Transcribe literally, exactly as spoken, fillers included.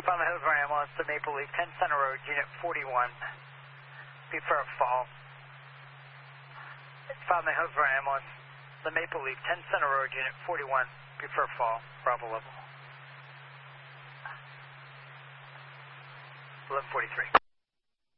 Found the Hillsborough ambulance to Maple Leaf, ten Center Road, Unit forty-one. Before fall. Found the Hillsborough ambulance, the Maple Leaf, ten Center Road, Unit forty-one. Before fall, Bravo level. eleven forty-three.